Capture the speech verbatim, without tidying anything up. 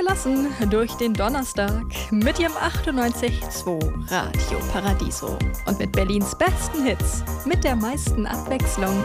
gelassen durch den Donnerstag mit ihrem achtundneunzig Komma zwei Radio Paradiso und mit Berlins besten Hits, mit der meisten Abwechslung